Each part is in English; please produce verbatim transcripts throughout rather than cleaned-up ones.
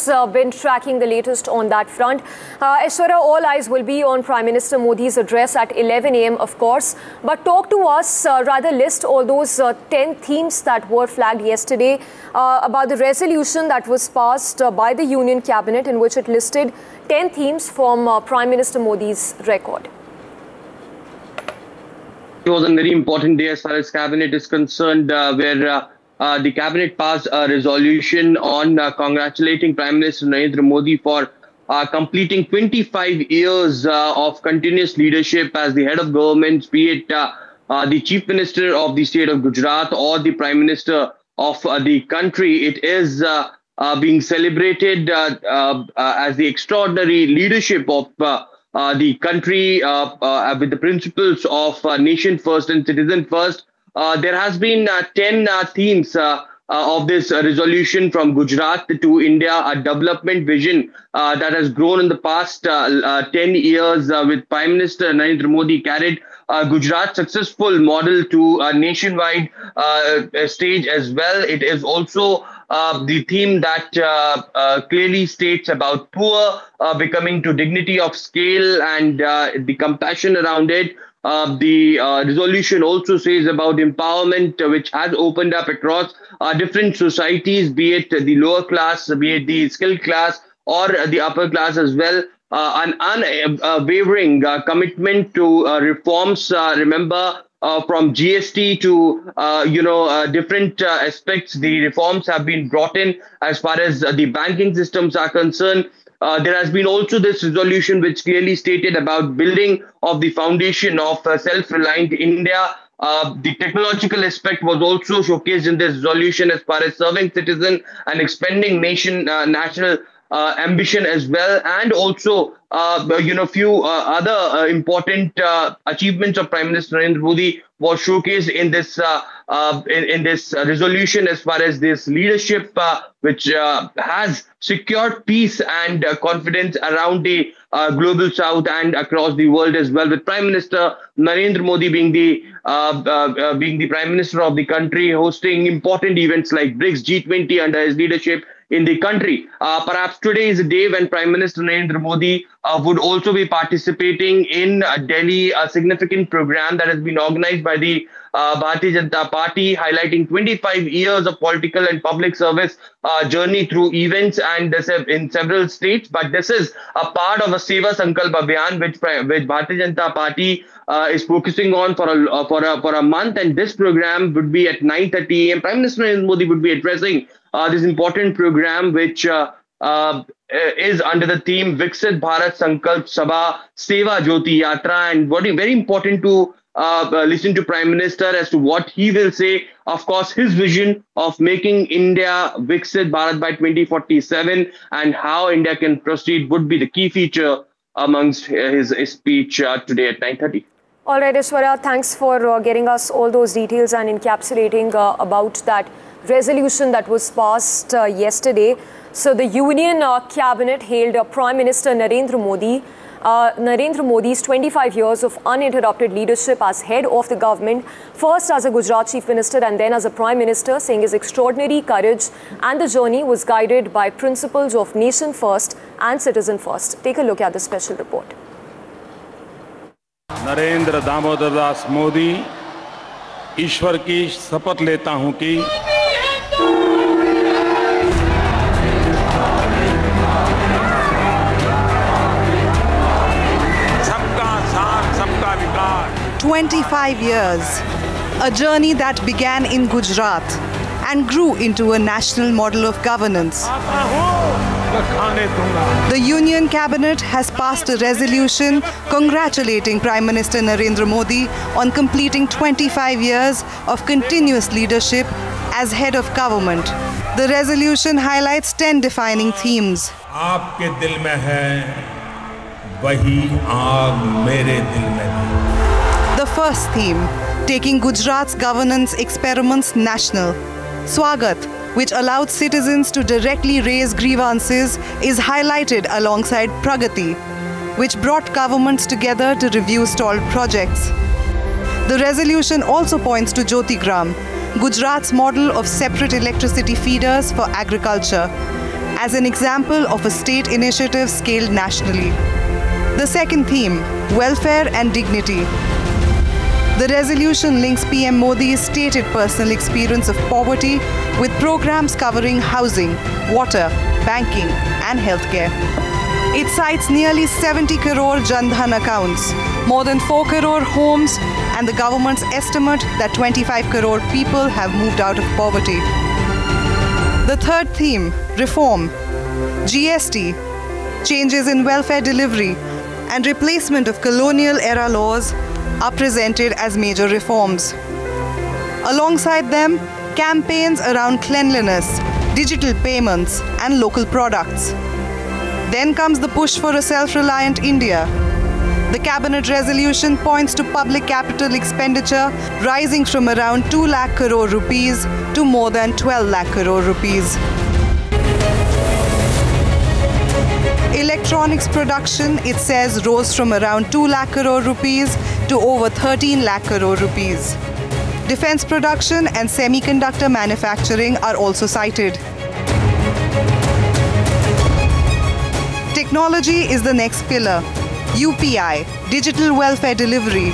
course, uh, been tracking the latest on that front. Uh, Aishwarya, all eyes will be on Prime Minister Modi's address at eleven A M, of course. But talk to us, uh, rather list all those uh, ten themes that were flagged yesterday uh, about the resolution that was passed uh, by the Union Cabinet, in which it listed ten themes from uh, Prime Minister Modi's record. It was a very important day as far as Cabinet is concerned, uh, where uh, uh, the Cabinet passed a resolution on uh, congratulating Prime Minister Narendra Modi for uh, completing twenty-five years uh, of continuous leadership as the head of government, be it uh, uh, the Chief Minister of the state of Gujarat or the Prime Minister of uh, the country. It is uh, uh, being celebrated uh, uh, uh, as the extraordinary leadership of uh, Uh, the country uh, uh, with the principles of uh, nation first and citizen first. Uh, there has been uh, ten uh, themes uh, uh, of this uh, resolution, from Gujarat to India, a development vision uh, that has grown in the past uh, uh, ten years uh, with Prime Minister Narendra Modi carried uh, Gujarat's successful model to a nationwide uh, stage as well. It is also Uh, the theme that uh, uh, clearly states about poor uh, becoming to dignity of scale and uh, the compassion around it. Uh, the uh, resolution also says about empowerment, uh, which has opened up across uh, different societies, be it the lower class, be it the skilled class or the upper class as well. Uh, an unwavering uh, commitment to uh, reforms. Uh, remember, Uh, from G S T to, uh, you know, uh, different uh, aspects, the reforms have been brought in as far as uh, the banking systems are concerned. Uh, there has been also this resolution which clearly stated about building of the foundation of uh, self-reliant India. Uh, the technological aspect was also showcased in this resolution as far as serving citizen and expanding nation uh, national uh, ambition as well, and also Uh, you know, few uh, other uh, important uh, achievements of Prime Minister Narendra Modi was showcased in this uh, uh, in, in this uh, resolution as far as this leadership, uh, which uh, has secured peace and uh, confidence around the uh, global south and across the world as well. With Prime Minister Narendra Modi being the uh, uh, uh, being the Prime Minister of the country, hosting important events like BRICS, G twenty under his leadership in the country. Uh, perhaps today is a day when Prime Minister Narendra Modi uh, would also be participating in uh, Delhi, a significant program that has been organized by the uh, Bharatiya Janata Party, highlighting twenty-five years of political and public service uh, journey through events and uh, in several states. But this is a part of a Seva Sankalp Abhiyan, which, which Bharatiya Janata Party uh, is focusing on for a, uh, for, a, for a month. And this program would be at nine thirty A M Prime Minister Narendra Modi would be addressing Uh, this important program, which uh, uh, is under the theme Viksit Bharat Sankalp Sabha Seva Jyoti Yatra. And what is very important to uh, uh, listen to Prime Minister as to what he will say. Of course, his vision of making India Viksit Bharat by twenty forty-seven and how India can proceed would be the key feature amongst his, his speech uh, today at nine thirty. All right, Aishwarya, thanks for uh, getting us all those details and encapsulating uh, about that resolution that was passed uh, yesterday. So the Union uh, Cabinet hailed uh, Prime Minister Narendra Modi, uh, Narendra Modi's twenty-five years of uninterrupted leadership as head of the government, first as a Gujarat Chief Minister and then as a Prime Minister, saying his extraordinary courage and the journey was guided by principles of nation first and citizen first. Take a look at the special report. Narendra Damodar Das Modi, ईश्वर की शपथ लेता हूं कि twenty-five years, a journey that began in Gujarat and grew into a national model of governance. The Union Cabinet has passed a resolution congratulating Prime Minister Narendra Modi on completing twenty-five years of continuous leadership as head of government. The resolution highlights ten defining themes. आपके दिल में है, वही आग मेरे दिल में है. The first theme, taking Gujarat's governance experiments national. Swagat, which allowed citizens to directly raise grievances, is highlighted alongside Pragati, which brought governments together to review stalled projects. The resolution also points to Jyotigram, Gujarat's model of separate electricity feeders for agriculture, as an example of a state initiative scaled nationally. The second theme, welfare and dignity. The resolution links P M Modi's stated personal experience of poverty with programs covering housing, water, banking and healthcare. It cites nearly seventy crore Jan Dhan accounts, more than four crore homes, and the government's estimate that twenty-five crore people have moved out of poverty. The third theme, reform. G S T, changes in welfare delivery, and replacement of colonial-era laws are presented as major reforms. Alongside them, campaigns around cleanliness, digital payments, and local products. Then comes the push for a self-reliant India. The cabinet resolution points to public capital expenditure rising from around two lakh crore rupees to more than twelve lakh crore rupees. Electronics production, it says, rose from around two lakh crore rupees to over thirteen lakh crore rupees. Defense production and semiconductor manufacturing are also cited. Technology is the next pillar. U P I, digital welfare delivery.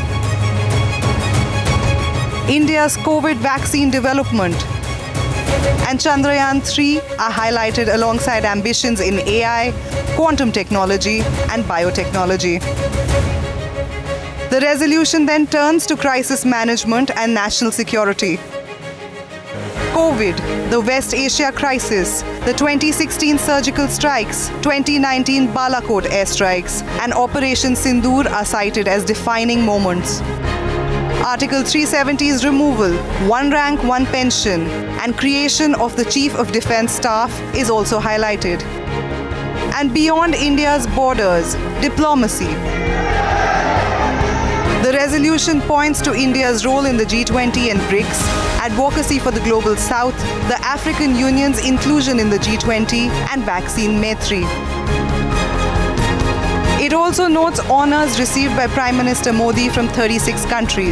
India's COVID vaccine development. And Chandrayaan three are highlighted alongside ambitions in A I, quantum technology and biotechnology. The resolution then turns to crisis management and national security. COVID, the West Asia crisis, the twenty sixteen surgical strikes, twenty nineteen Balakot airstrikes, and Operation Sindoor are cited as defining moments. Article three seventy's removal, one rank, one pension, and creation of the Chief of Defence Staff is also highlighted. And beyond India's borders, diplomacy. The resolution points to India's role in the G twenty and BRICS, advocacy for the Global South, the African Union's inclusion in the G twenty, and vaccine Maitri. It also notes honours received by Prime Minister Modi from thirty-six countries.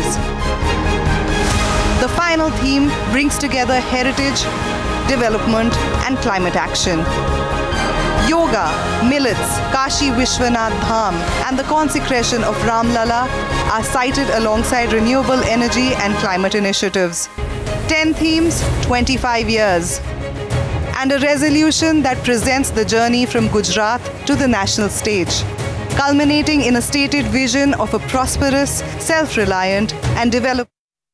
The final theme brings together heritage, development, and climate action. Yoga, millets, Kashi Vishwanath Dham, and the consecration of Ram Lala are cited alongside renewable energy and climate initiatives. ten themes, twenty-five years. And a resolution that presents the journey from Gujarat to the national stage, culminating in a stated vision of a prosperous, self-reliant, and developed.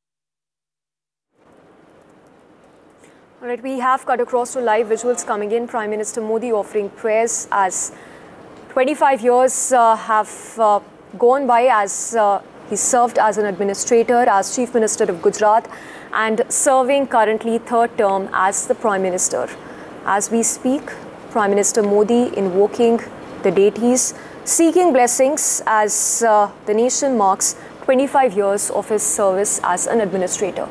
All right, we have cut across to live visuals coming in. Prime Minister Modi offering prayers as twenty-five years uh, have uh, gone by as uh, he served as an administrator, as Chief Minister of Gujarat, and serving currently third term as the Prime Minister. As we speak, Prime Minister Modi invoking the deities, seeking blessings as uh, the nation marks twenty-five years of his service as an administrator.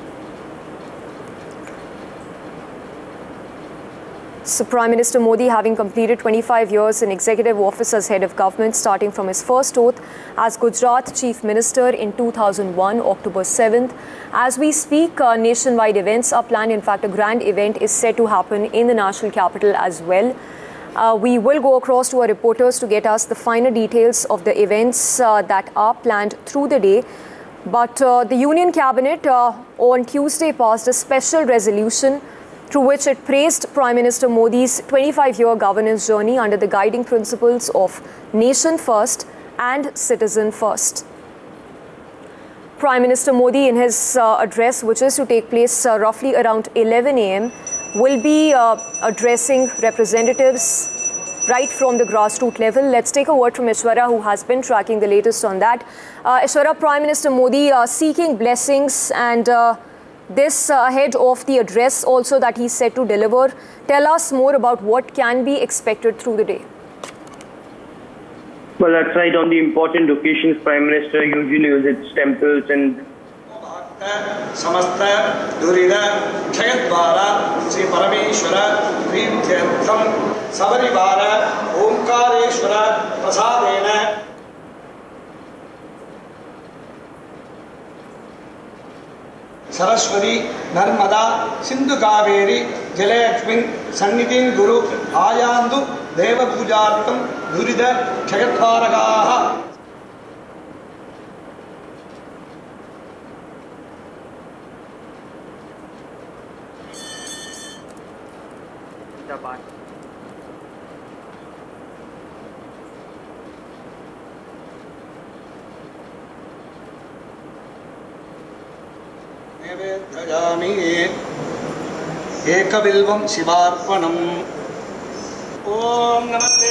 So Prime Minister Modi, having completed twenty-five years in executive office as head of government, starting from his first oath as Gujarat Chief Minister in two thousand one, October seventh. As we speak, uh, nationwide events are planned. In fact, a grand event is set to happen in the national capital as well. Uh, we will go across to our reporters to get us the finer details of the events uh, that are planned through the day. But uh, the Union Cabinet uh, on Tuesday passed a special resolution through which it praised Prime Minister Modi's twenty-five-year governance journey under the guiding principles of Nation First and Citizen First. Prime Minister Modi, in his uh, address, which is to take place uh, roughly around eleven a m, will be uh, addressing representatives right from the grassroots level. Let's take a word from Ishwara, who has been tracking the latest on that. Uh, Ishwara, Prime Minister Modi uh, seeking blessings and uh, this uh, ahead of the address also that he's set to deliver. Tell us more about what can be expected through the day. Well, that's right. On the important occasions, Prime Minister usually visits temples and Samasta Durida Jagadvara Sri Parameshwara Preetyartham Savarivara Omkareshwara Prasadena Saraswati Narmada Sindhu Kaveri जलयक्ष्मिन् सन्निधिं गुरु आयान्तु देवपूजार्थं दुरित क्षयत्कारकाः एकबिल्वं शिवार्पणम् ओम नमस्ते